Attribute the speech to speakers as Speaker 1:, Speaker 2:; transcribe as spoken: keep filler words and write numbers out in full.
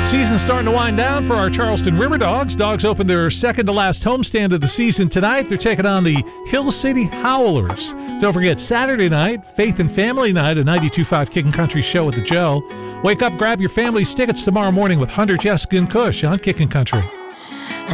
Speaker 1: Season's starting to wind down for our Charleston River Dogs. Dogs open their second-to-last homestand of the season tonight. They're taking on the Hill City Howlers. Don't forget, Saturday night, Faith and Family Night, a ninety-two point five Kickin' Country show at the Joe. Wake up, grab your family's tickets tomorrow morning with Hunter, Jessica, and Kush on Kickin' Country.